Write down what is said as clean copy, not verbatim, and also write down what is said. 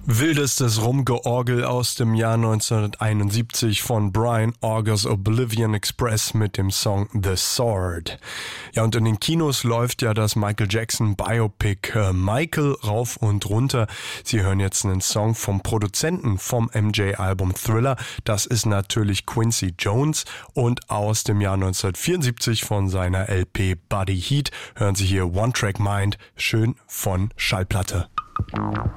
Wildestes Rumgeorgel aus dem Jahr 1971 von Brian Augers Oblivion Express mit dem Song The Sword. Ja, und in den Kinos läuft ja das Michael Jackson Biopic Michael rauf und runter. Sie hören jetzt einen Song vom Produzenten vom MJ-Album Thriller. Das ist natürlich Quincy Jones, und aus dem Jahr 1974 von seiner LP Body Heat hören Sie hier One Track Mind, schön von Schallplatte.